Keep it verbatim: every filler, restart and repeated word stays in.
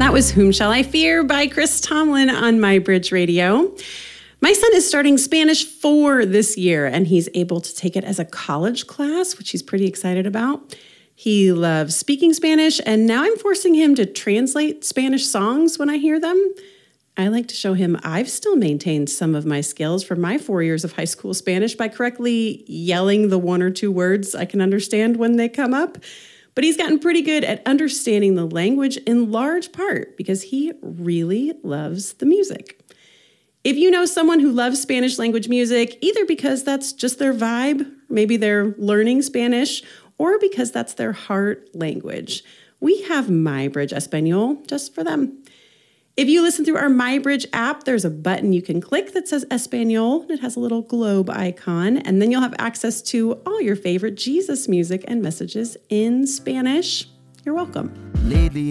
That was Whom Shall I Fear by Chris Tomlin on MyBridge Radio. My son is starting Spanish four this year, and he's able to take it as a college class, which he's pretty excited about. He loves speaking Spanish, and now I'm forcing him to translate Spanish songs when I hear them. I like to show him I've still maintained some of my skills from my four years of high school Spanish by correctly yelling the one or two words I can understand when they come up. But he's gotten pretty good at understanding the language in large part because he really loves the music. If you know someone who loves Spanish language music, either because that's just their vibe, maybe they're learning Spanish, or because that's their heart language, we have MyBridge Espanol just for them. If you listen through our MyBridge app, there's a button you can click that says Espanol, and it has a little globe icon, and then you'll have access to all your favorite Jesus music and messages in Spanish. You're welcome.